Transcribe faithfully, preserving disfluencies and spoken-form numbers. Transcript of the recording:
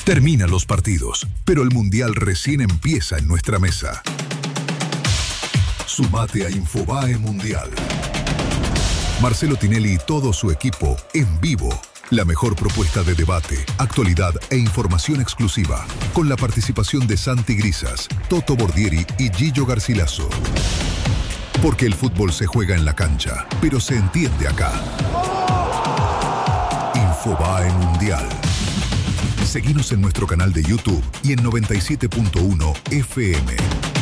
Terminan los partidos, pero el Mundial recién empieza en nuestra mesa. Sumate a Infobae Mundial. Marcelo Tinelli y todo su equipo en vivo. La mejor propuesta de debate, actualidad e información exclusiva. Con la participación de Santi Grisas, Toto Bordieri y Gillo Garcilaso. Porque el fútbol se juega en la cancha, pero se entiende acá. Infobae Mundial. Seguinos en nuestro canal de YouTube y en noventa y siete punto uno F M.